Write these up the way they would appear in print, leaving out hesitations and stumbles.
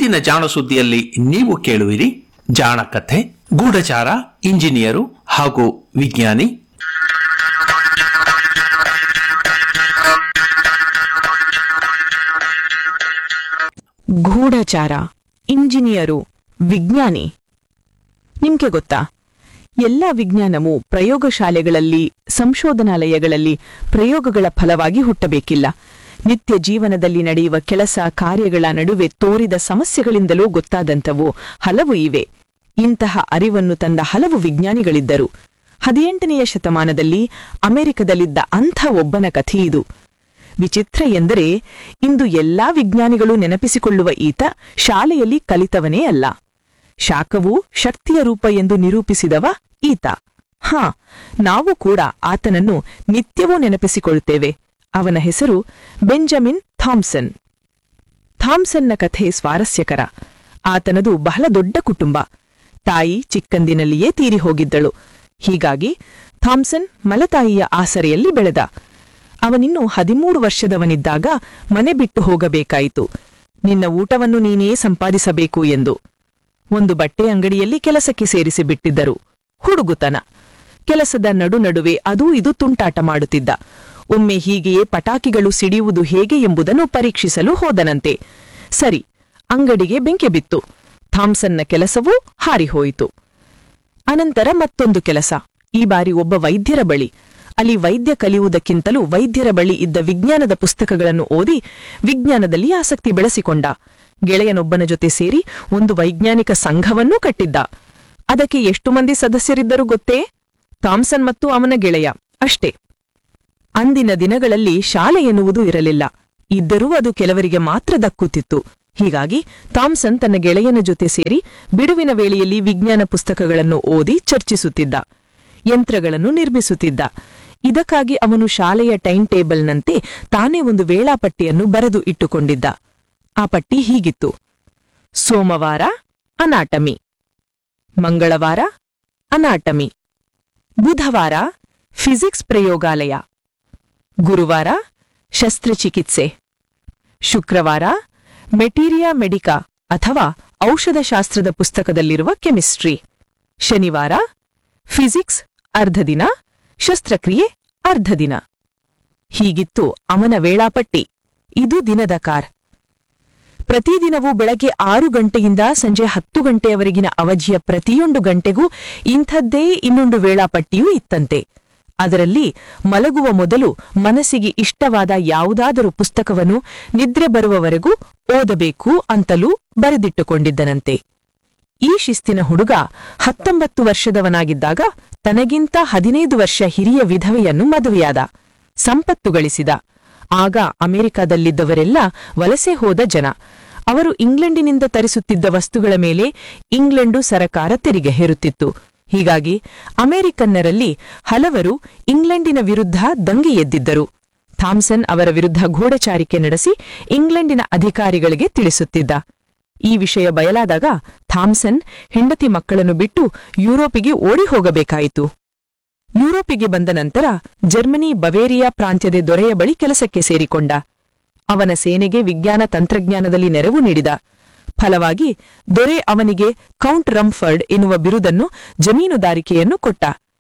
ಇಂದಿನ ಜಾಣ ಸುದ್ದಿಯಲ್ಲಿ ನೀವು ಕೇಳುವಿರಿ ಜಾಣ ಕಥೆ, ಗೂಢಚಾರ, ಇಂಜಿನಿಯರು ಹಾಗೂ ವಿಜ್ಞಾನಿ. ಗೂಢಚಾರ, ಇಂಜಿನಿಯರು, ವಿಜ್ಞಾನಿ. ನಿಮ್ಗೆ ಗೊತ್ತಾ, ಎಲ್ಲ ವಿಜ್ಞಾನವೂ ಪ್ರಯೋಗಶಾಲೆಗಳಲ್ಲಿ, ಸಂಶೋಧನಾಲಯಗಳಲ್ಲಿ ಪ್ರಯೋಗಗಳ ಫಲವಾಗಿ ಹುಟ್ಟಬೇಕಿಲ್ಲ. ನಿತ್ಯ ಜೀವನದಲ್ಲಿ ನಡೆಯುವ ಕೆಲಸ ಕಾರ್ಯಗಳ ನಡುವೆ ತೋರಿದ ಸಮಸ್ಯೆಗಳಿಂದಲೂ ಗೊತ್ತಾದಂಥವು ಹಲವು ಇವೆ. ಇಂತಹ ಅರಿವನ್ನು ತಂದ ಹಲವು ವಿಜ್ಞಾನಿಗಳಿದ್ದರು. 18ನೇ ಶತಮಾನದಲ್ಲಿ ಅಮೆರಿಕದಲ್ಲಿದ್ದ ಅಂಥ ಒಬ್ಬನ ಕಥೆಯಿದು. ವಿಚಿತ್ರ ಎಂದರೆ, ಇಂದು ಎಲ್ಲಾ ವಿಜ್ಞಾನಿಗಳು ನೆನಪಿಸಿಕೊಳ್ಳುವ ಈತ ಶಾಲೆಯಲ್ಲಿ ಕಲಿತವನೇ ಅಲ್ಲ. ಶಾಖವು ಶಕ್ತಿಯ ರೂಪ ಎಂದು ನಿರೂಪಿಸಿದವ ಈತ. ನಾವು ಕೂಡ ಆತನನ್ನು ನಿತ್ಯವೂ ನೆನಪಿಸಿಕೊಳ್ಳುತ್ತೇವೆ. ಅವನ ಹೆಸರು ಬೆಂಜಮಿನ್ ಥಾಮ್ಸನ್. ಥಾಮ್ಸನ್ನ ಕಥೆ ಸ್ವಾರಸ್ಯಕರ. ಆತನದು ಬಹಳ ದೊಡ್ಡ ಕುಟುಂಬ. ತಾಯಿ ಚಿಕ್ಕಂದಿನಲ್ಲಿಯೇ ತೀರಿ ಹೋಗಿದ್ದಳು. ಹೀಗಾಗಿ ಥಾಮ್ಸನ್ ಮಲತಾಯಿಯ ಆಸರೆಯಲ್ಲಿ ಬೆಳೆದ. ಅವನಿನ್ನು 13 ವರ್ಷದವನಿದ್ದಾಗ ಮನೆ ಬಿಟ್ಟು ಹೋಗಬೇಕಾಯಿತು. ನಿನ್ನ ಊಟವನ್ನು ನೀನೇ ಸಂಪಾದಿಸಬೇಕು ಎಂದು. ಒಂದು ಬಟ್ಟೆ ಅಂಗಡಿಯಲ್ಲಿ ಕೆಲಸಕ್ಕೆ ಸೇರಿಸಿ ಬಿಟ್ಟಿದ್ದರು. ಹುಡುಗುತನ. ಕೆಲಸದ ನಡುವೆ ಅದೂ ಇದು ತುಂಟಾಟ ಮಾಡುತ್ತಿದ್ದ. ಒಮ್ಮೆ ಹೀಗೆಯೇ ಪಟಾಕಿಗಳು ಸಿಡಿಯುವುದು ಹೇಗೆ ಎಂಬುದನ್ನು ಪರೀಕ್ಷಿಸಲು ಹೋದನಂತೆ. ಸರಿ, ಅಂಗಡಿಗೆ ಬೆಂಕಿ ಬಿತ್ತು. ಥಾಮ್ಸನ್ನ ಕೆಲಸವೂ ಹಾರಿಹೋಯಿತು. ಅನಂತರ ಮತ್ತೊಂದು ಕೆಲಸ, ಈ ಬಾರಿ ಒಬ್ಬ ವೈದ್ಯರ ಬಳಿ. ಅಲ್ಲಿ ವೈದ್ಯ ಕಲಿಯುವುದಕ್ಕಿಂತಲೂ ವೈದ್ಯರ ಬಳಿ ಇದ್ದ ವಿಜ್ಞಾನದ ಪುಸ್ತಕಗಳನ್ನು ಓದಿ ವಿಜ್ಞಾನದಲ್ಲಿ ಆಸಕ್ತಿ ಬೆಳೆಸಿಕೊಂಡ. ಗೆಳೆಯನೊಬ್ಬನ ಜೊತೆ ಸೇರಿ ಒಂದು ವೈಜ್ಞಾನಿಕ ಸಂಘವನ್ನೂ ಕಟ್ಟಿದ್ದ. ಅದಕ್ಕೆ ಎಷ್ಟು ಮಂದಿ ಸದಸ್ಯರಿದ್ದರೂ ಗೊತ್ತೇ? ಥಾಮ್ಸನ್ ಮತ್ತು ಅವನ ಗೆಳೆಯ ಅಷ್ಟೇ. ಅಂದಿನ ದಿನಗಳಲ್ಲಿ ಶಾಲೆ ಎನ್ನುವುದು ಇರಲಿಲ್ಲ. ಇದ್ದರೂ ಅದು ಕೆಲವರಿಗೆ ಮಾತ್ರ ದಕ್ಕುತ್ತಿತ್ತು. ಹೀಗಾಗಿ ಥಾಮ್ಸನ್ ತನ್ನ ಗೆಳೆಯನ ಜೊತೆ ಸೇರಿ ಬಿಡುವಿನ ವೇಳೆಯಲ್ಲಿ ವಿಜ್ಞಾನ ಪುಸ್ತಕಗಳನ್ನು ಓದಿ ಚರ್ಚಿಸುತ್ತಿದ್ದ. ಯಂತ್ರಗಳನ್ನು ನಿರ್ಮಿಸುತ್ತಿದ್ದ. ಇದಕ್ಕಾಗಿ ಅವನು ಶಾಲೆಯ ಟೈಮ್ ಟೇಬಲ್ನಂತೆ ತಾನೇ ಒಂದು ವೇಳಾಪಟ್ಟಿಯನ್ನು ಬರೆದು ಇಟ್ಟುಕೊಂಡಿದ್ದ. ಆ ಪಟ್ಟಿ ಹೀಗಿತ್ತು: ಸೋಮವಾರ ಅನಾಟಮಿ, ಮಂಗಳವಾರ ಅನಾಟಮಿ, ಬುಧವಾರ ಫಿಸಿಕ್ಸ್ ಪ್ರಯೋಗಾಲಯ, ಗುರುವಾರ ಶಸ್ತ್ರಚಿಕಿತ್ಸೆ, ಶುಕ್ರವಾರ ಮೆಟೀರಿಯಾ ಮೆಡಿಕಾ ಅಥವಾ ಔಷಧಶಾಸ್ತ್ರದ ಪುಸ್ತಕದಲ್ಲಿರುವ ಕೆಮಿಸ್ಟ್ರಿ, ಶನಿವಾರ ಫಿಸಿಕ್ಸ್ ಅರ್ಧ ದಿನ, ಶಸ್ತ್ರಕ್ರಿಯೆ ಅರ್ಧ ದಿನ. ಹೀಗಿತ್ತು ಅವನ ವೇಳಾಪಟ್ಟಿ. ಇದು ದಿನದ ಕಾರ್. ಪ್ರತಿದಿನವೂ ಬೆಳಗ್ಗೆ 6 ಗಂಟೆಯಿಂದ ಸಂಜೆ 10 ಗಂಟೆಯವರೆಗಿನ ಅವಧಿಯ ಪ್ರತಿಯೊಂದು ಗಂಟೆಗೂ ಇಂಥದ್ದೇ ಇನ್ನೊಂದು ವೇಳಾಪಟ್ಟಿಯೂ ಇತ್ತಂತೆ. ಅದರಲ್ಲಿ ಮಲಗುವ ಮೊದಲು ಮನಸ್ಸಿಗೆ ಇಷ್ಟವಾದ ಯಾವುದಾದರೂ ಪುಸ್ತಕವನ್ನು ನಿದ್ರೆ ಬರುವವರೆಗೂ ಓದಬೇಕು ಅಂತಲೂ ಬರೆದಿಟ್ಟುಕೊಂಡಿದ್ದನಂತೆ. ಈ ಶಿಸ್ತಿನ ಹುಡುಗ 19 ವರ್ಷದವನಾಗಿದ್ದಾಗ ತನಗಿಂತ 15 ವರ್ಷ ಹಿರಿಯ ವಿಧವೆಯನ್ನು ಮದುವೆಯಾದ. ಸಂಪತ್ತು ಗಳಿಸಿದ. ಆಗ ಅಮೆರಿಕದಲ್ಲಿದ್ದವರೆಲ್ಲ ವಲಸೆ ಹೋದ ಜನ. ಅವರು ಇಂಗ್ಲೆಂಡಿನಿಂದ ತರಿಸುತ್ತಿದ್ದ ವಸ್ತುಗಳ ಮೇಲೆ ಇಂಗ್ಲೆಂಡು ಸರಕಾರ ತೆರಿಗೆ ಹೇರುತ್ತಿತ್ತು. ಹೀಗಾಗಿ ಅಮೆರಿಕನ್ನರಲ್ಲಿ ಹಲವರು ಇಂಗ್ಲೆಂಡಿನ ವಿರುದ್ಧ ದಂಗೆ ಎದ್ದಿದ್ದರು. ಥಾಮ್ಸನ್ ಅವರ ವಿರುದ್ಧ ಗೂಢಚಾರಿಕೆ ನಡೆಸಿ ಇಂಗ್ಲೆಂಡಿನ ಅಧಿಕಾರಿಗಳಿಗೆ ತಿಳಿಸುತ್ತಿದ್ದ. ಈ ವಿಷಯ ಬಯಲಾದಾಗ ಥಾಮ್ಸನ್ ಹೆಂಡತಿ ಮಕ್ಕಳನ್ನು ಬಿಟ್ಟು ಯುರೋಪಿಗೆ ಓಡಿ ಹೋಗಬೇಕಾಯಿತು. ಯುರೋಪಿಗೆ ಬಂದ ನಂತರ ಜರ್ಮನಿ ಬವೇರಿಯಾ ಪ್ರಾಂತ್ಯದ ದೊರೆಯ ಬಳಿ ಕೆಲಸಕ್ಕೆ ಸೇರಿಕೊಂಡ. ಅವನ ಸೇನೆಗೆ ವಿಜ್ಞಾನ ತಂತ್ರಜ್ಞಾನದಲ್ಲಿ ನೆರವು ನೀಡಿದ. ಫಲವಾಗಿ ದೊರೆ ಅವನಿಗೆ ಕೌಂಟ್ ರಮ್ಫರ್ಡ್ ಎನ್ನುವ ಬಿರುದನ್ನು, ಜಮೀನುದಾರಿಕೆಯನ್ನು ಕೊಟ್ಟ.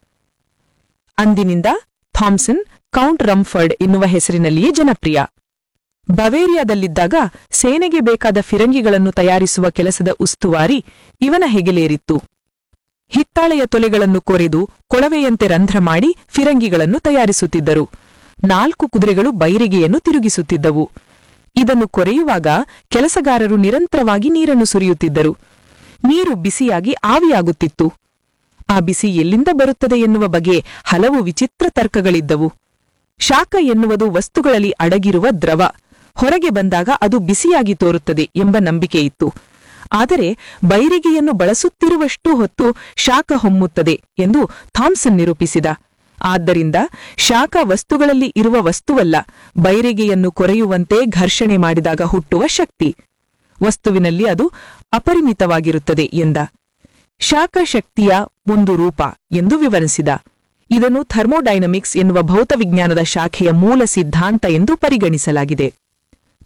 ಅಂದಿನಿಂದ ಥಾಮ್ಸನ್ ಕೌಂಟ್ ರಮ್ಫರ್ಡ್ ಎನ್ನುವ ಹೆಸರಿನಲ್ಲಿಯೇ ಜನಪ್ರಿಯ. ಬವೇರಿಯಾದಲ್ಲಿದ್ದಾಗ ಸೇನೆಗೆ ಬೇಕಾದ ಫಿರಂಗಿಗಳನ್ನು ತಯಾರಿಸುವ ಕೆಲಸದ ಉಸ್ತುವಾರಿ ಇವನ ಹೆಗಲೇರಿತ್ತು. ಹಿತ್ತಾಳೆಯ ತೊಲೆಗಳನ್ನು ಕೊರೆದು ಕೊಳವೆಯಂತೆ ರಂಧ್ರ ಮಾಡಿ ಫಿರಂಗಿಗಳನ್ನು ತಯಾರಿಸುತ್ತಿದ್ದರು. 4 ಕುದುರೆಗಳು ಬೈರಿಗೆಯನ್ನು ತಿರುಗಿಸುತ್ತಿದ್ದವು. ಇದನ್ನು ಕೊರೆಯುವಾಗ ಕೆಲಸಗಾರರು ನಿರಂತರವಾಗಿ ನೀರನ್ನು ಸುರಿಯುತ್ತಿದ್ದರು. ನೀರು ಬಿಸಿಯಾಗಿ ಆವಿಯಾಗುತ್ತಿತ್ತು. ಆ ಬಿಸಿ ಎಲ್ಲಿಂದ ಬರುತ್ತದೆ ಎನ್ನುವ ಬಗ್ಗೆ ಹಲವು ವಿಚಿತ್ರ ತರ್ಕಗಳಿದ್ದವು. ಶಾಖ ಎನ್ನುವುದು ವಸ್ತುಗಳಲ್ಲಿ ಅಡಗಿರುವ ದ್ರವ. ಹೊರಗೆ ಬಂದಾಗ ಅದು ಬಿಸಿಯಾಗಿ ತೋರುತ್ತದೆ ಎಂಬ ನಂಬಿಕೆಯಿತ್ತು. ಆದರೆ ಬೈರಿಗೆಯನ್ನು ಬಳಸುತ್ತಿರುವಷ್ಟು ಹೊತ್ತು ಶಾಖ ಹೊಮ್ಮುತ್ತದೆ ಎಂದು ಥಾಮ್ಸನ್ ನಿರೂಪಿಸಿದ. ಆದ್ದರಿಂದ ಶಾಖ ವಸ್ತುಗಳಲ್ಲಿ ಇರುವ ವಸ್ತುವಲ್ಲ, ಬೈರಿಗೆಯನ್ನು ಕೊರೆಯುವಂತೆ ಘರ್ಷಣೆ ಮಾಡಿದಾಗ ಹುಟ್ಟುವ ಶಕ್ತಿ. ವಸ್ತುವಿನಲ್ಲಿ ಅದು ಅಪರಿಮಿತವಾಗಿರುತ್ತದೆ ಎಂದ. ಶಾಖ ಶಕ್ತಿಯ ಒಂದು ರೂಪ ಎಂದು ವಿವರಿಸಿದ. ಇದನ್ನು ಥರ್ಮೋಡೈನಮಿಕ್ಸ್ ಎನ್ನುವ ಭೌತವಿಜ್ಞಾನದ ಶಾಖೆಯ ಮೂಲ ಸಿದ್ಧಾಂತ ಎಂದು ಪರಿಗಣಿಸಲಾಗಿದೆ.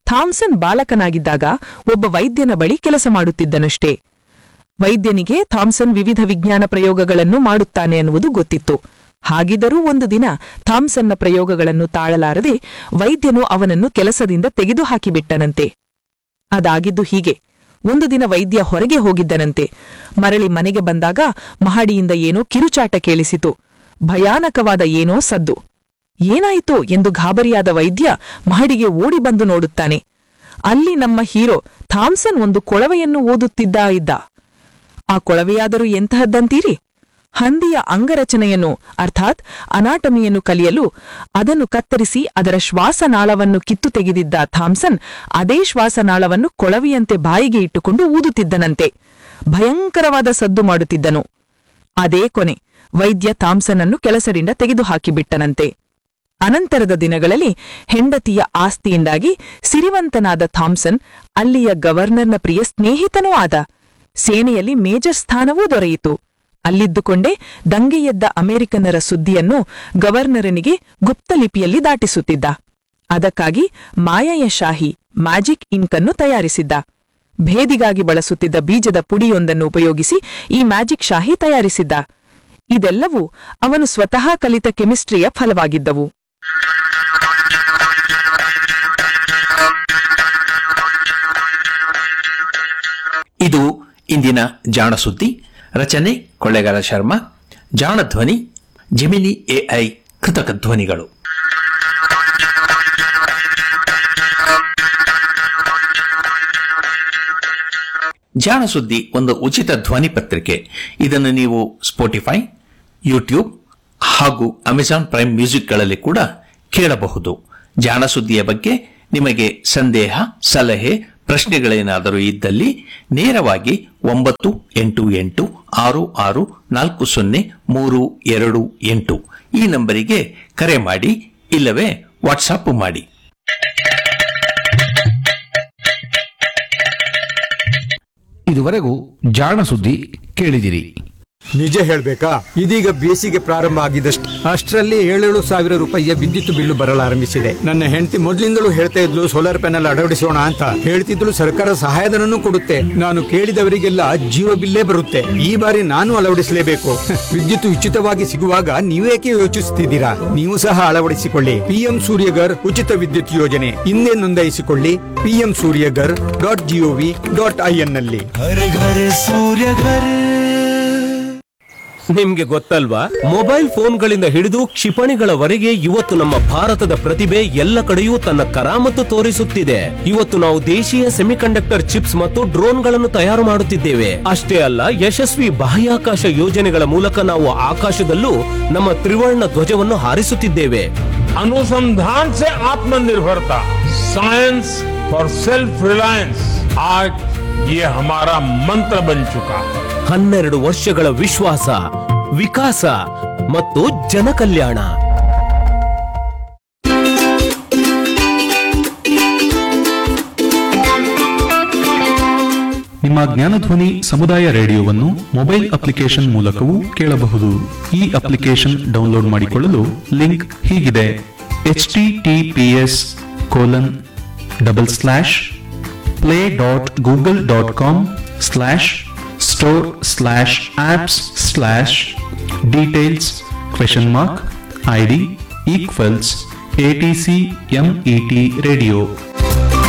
ಥಾಮ್ಸನ್ ಬಾಲಕನಾಗಿದ್ದಾಗ ಒಬ್ಬ ವೈದ್ಯನ ಬಳಿ ಕೆಲಸ ಮಾಡುತ್ತಿದ್ದನಷ್ಟೇ. ವೈದ್ಯನಿಗೆ ಥಾಮ್ಸನ್ ವಿವಿಧ ವಿಜ್ಞಾನ ಪ್ರಯೋಗಗಳನ್ನು ಮಾಡುತ್ತಾನೆ ಅನ್ನುವುದು ಗೊತ್ತಿತ್ತು. ಹಾಗಿದ್ದರೂ ಒಂದು ದಿನ ಥಾಮ್ಸನ್ನ ಪ್ರಯೋಗಗಳನ್ನು ತಾಳಲಾರದೆ ವೈದ್ಯನು ಅವನನ್ನು ಕೆಲಸದಿಂದ ತೆಗೆದುಹಾಕಿಬಿಟ್ಟನಂತೆ. ಅದಾಗಿದ್ದು ಹೀಗೆ. ಒಂದು ದಿನ ವೈದ್ಯ ಹೊರಗೆ ಹೋಗಿದ್ದನಂತೆ. ಮರಳಿ ಮನೆಗೆ ಬಂದಾಗ ಮಹಡಿಯಿಂದ ಏನೋ ಕಿರುಚಾಟ ಕೇಳಿಸಿತು. ಭಯಾನಕವಾದ ಏನೋ ಸದ್ದು. ಏನಾಯಿತೋ ಎಂದು ಗಾಬರಿಯಾದ ವೈದ್ಯ ಮಹಡಿಗೆ ಓಡಿ ಬಂದು ನೋಡುತ್ತಾನೆ. ಅಲ್ಲಿ ನಮ್ಮ ಹೀರೋ ಥಾಮ್ಸನ್ ಒಂದು ಕೊಳವೆಯನ್ನು ಓದುತ್ತಿದ್ದ ಇದ್ದ. ಆ ಕೊಳವೆಯಾದರೂ ಎಂತಹದ್ದಂತೀರಿ? ಹಂದಿಯ ಅಂಗರಚನೆಯನ್ನು ಅರ್ಥಾತ್ ಅನಾಟಮಿಯನ್ನು ಕಲಿಯಲು ಅದನ್ನು ಕತ್ತರಿಸಿ ಅದರ ಶ್ವಾಸನಾಳವನ್ನು ಕಿತ್ತು ತೆಗೆದಿದ್ದ ಥಾಮ್ಸನ್ ಅದೇ ಶ್ವಾಸನಾಳವನ್ನು ಕೊಳವೆಯಂತೆ ಬಾಯಿಗೆ ಇಟ್ಟುಕೊಂಡು ಊದುತ್ತಿದ್ದನಂತೆ. ಭಯಂಕರವಾದ ಸದ್ದು ಮಾಡುತ್ತಿದ್ದನು. ಅದೇ ಕೊನೆ. ವೈದ್ಯ ಥಾಮ್ಸನ್ನನ್ನು ಕೆಲಸದಿಂದ ತೆಗೆದುಹಾಕಿಬಿಟ್ಟನಂತೆ. ಅನಂತರದ ದಿನಗಳಲ್ಲಿ ಹೆಂಡತಿಯ ಆಸ್ತಿಯಿಂದಾಗಿ ಸಿರಿವಂತನಾದ ಥಾಮ್ಸನ್ ಅಲ್ಲಿಯ ಗವರ್ನರ್ನ ಪ್ರಿಯ ಸ್ನೇಹಿತನೂ ಆದ. ಸೇನೆಯಲ್ಲಿ ಮೇಜರ್ ಸ್ಥಾನವೂ ದೊರೆಯಿತು. ಅಲ್ಲಿದ್ದುಕೊಂಡೇ ದಂಗೆಯೆದ್ದ ಅಮೆರಿಕನ್ನರ ಸುದ್ದಿಯನ್ನು ಗವರ್ನರನಿಗೆ ಗುಪ್ತಲಿಪಿಯಲ್ಲಿ ದಾಟಿಸುತ್ತಿದ್ದ. ಅದಕ್ಕಾಗಿ ಮಾಯೆಯ ಶಾಹಿ ಮ್ಯಾಜಿಕ್ ಇಂಕ್ ಅನ್ನು ತಯಾರಿಸಿದ್ದ. ಭೇದಿಗಾಗಿ ಬಳಸುತ್ತಿದ್ದ ಬೀಜದ ಪುಡಿಯೊಂದನ್ನು ಉಪಯೋಗಿಸಿ ಈ ಮ್ಯಾಜಿಕ್ ಶಾಹಿ ತಯಾರಿಸಿದ್ದ. ಇದೆಲ್ಲವೂ ಅವನು ಸ್ವತಃ ಕಲಿತ ಕೆಮಿಸ್ಟ್ರಿಯ ಫಲವಾಗಿದ್ದವು. ಇದು ಇಂದಿನ ಜಾಣ ಸುದ್ದಿ. ರಚನೆ ಕೊಳ್ಳೇಗಾಲ ಶರ್ಮಾ. ಜಾಣ ಧ್ವನಿ ಜೆಮಿನಿ ಎಐ ಕೃತಕ ಧ್ವನಿಗಳು. ಜಾಣ ಸುದ್ದಿ ಒಂದು ಉಚಿತ ಧ್ವನಿ ಪತ್ರಿಕೆ. ಇದನ್ನು ನೀವು ಸ್ಪೋಟಿಫೈ, ಯೂಟ್ಯೂಬ್ ಹಾಗೂ ಅಮೆಜಾನ್ ಪ್ರೈಮ್ ಮ್ಯೂಸಿಕ್ಗಳಲ್ಲಿ ಕೂಡ ಕೇಳಬಹುದು. ಜಾಣ ಸುದ್ದಿಯ ಬಗ್ಗೆ ನಿಮಗೆ ಸಂದೇಹ, ಸಲಹೆ, ಪ್ರಶ್ನೆಗಳೇನಾದರೂ ಇದ್ದಲ್ಲಿ ನೇರವಾಗಿ 9886640328 ಈ ನಂಬರಿಗೆ ಕರೆ ಮಾಡಿ, ಇಲ್ಲವೇ ವಾಟ್ಸಾಪ್ ಮಾಡಿ. ಇದುವರೆಗೂ ಜಾಣ ಸುದ್ದಿ ಕೇಳಿದಿರಿ. ನಿಜ ಹೇಳ್ಬೇಕಾ, ಇದೀಗ ಬೇಸಿಗೆ ಪ್ರಾರಂಭ ಆಗಿದಷ್ಟು ಅಷ್ಟರಲ್ಲಿ 7,000 ರೂಪಾಯಿಯ ವಿದ್ಯುತ್ ಬಿಲ್ಲು ಬರಲಾರಂಭಿಸಿದೆ. ನನ್ನ ಹೆಂಡತಿ ಮೊದಲಿಂದಲೂ ಹೇಳ್ತಾ ಇದ್ಲು ಸೋಲಾರ್ ಪ್ಯಾನೆಲ್ ಅಳವಡಿಸೋಣ ಅಂತ. ಹೇಳ್ತಿದ್ಲು ಸರ್ಕಾರ ಸಹಾಯಧನನೂ ಕೊಡುತ್ತೆ. ನಾನು ಕೇಳಿದವರಿಗೆಲ್ಲ ಜೀರೋ ಬಿಲ್ಲೇ ಬರುತ್ತೆ. ಈ ಬಾರಿ ನಾನು ಅಳವಡಿಸಲೇಬೇಕು. ವಿದ್ಯುತ್ ಉಚಿತವಾಗಿ ಸಿಗುವಾಗ ನೀವೇಕೆ ಯೋಚಿಸುತ್ತಿದ್ದೀರಾ? ನೀವು ಸಹ ಅಳವಡಿಸಿಕೊಳ್ಳಿ. ಪಿಎಂ ಸೂರ್ಯಗರ್ ಉಚಿತ ವಿದ್ಯುತ್ ಯೋಜನೆ. ಹಿಂದೆ ನೋಂದಾಯಿಸಿಕೊಳ್ಳಿ pmsuryagar.gov.in ನಲ್ಲಿ. ನಿಮ್ಗೆ ಗೊತ್ತಲ್ವಾ, ಮೊಬೈಲ್ ಫೋನ್ಗಳಿಂದ ಹಿಡಿದು ಕ್ಷಿಪಣಿಗಳವರೆಗೆ ಇವತ್ತು ನಮ್ಮ ಭಾರತದ ಪ್ರತಿಭೆ ಎಲ್ಲ ಕಡೆಯೂ ತನ್ನ ಕರಾಮತ್ತು ತೋರಿಸುತ್ತಿದೆ. ಇವತ್ತು ನಾವು ದೇಶೀಯ ಸೆಮಿಕಂಡಕ್ಟರ್ ಚಿಪ್ಸ್ ಮತ್ತು ಡ್ರೋನ್ಗಳನ್ನು ತಯಾರು ಮಾಡುತ್ತಿದ್ದೇವೆ. ಅಷ್ಟೇ ಅಲ್ಲ, ಯಶಸ್ವಿ ಬಾಹ್ಯಾಕಾಶ ಯೋಜನೆಗಳ ಮೂಲಕ ನಾವು ಆಕಾಶದಲ್ಲೂ ನಮ್ಮ ತ್ರಿವರ್ಣ ಧ್ವಜವನ್ನು ಹಾರಿಸುತ್ತಿದ್ದೇವೆ. अनुसंधान से आत्मनिर्भरता, साइंस फॉर सेल्फ रिलायंस, आज ये हमारा मंत्र बन चुका है. 12 ವರ್ಷಗಳ ವಿಶ್ವಾಸ, ವಿಕಾಸ ಮತ್ತು ಜನಕಲ್ಯಾಣ. ನಿಮ್ಮ ಜ್ಞಾನಧ್ವನಿ ಸಮುದಾಯ ರೇಡಿಯೋವನ್ನು ಮೊಬೈಲ್ ಅಪ್ಲಿಕೇಶನ್ ಮೂಲಕವೂ ಕೇಳಬಹುದು. ಈ ಅಪ್ಲಿಕೇಶನ್ ಡೌನ್ಲೋಡ್ ಮಾಡಿಕೊಳ್ಳಲು ಲಿಂಕ್ ಹೀಗಿದೆ: https://play.google.com/store/apps/details?ID=ATCMET radio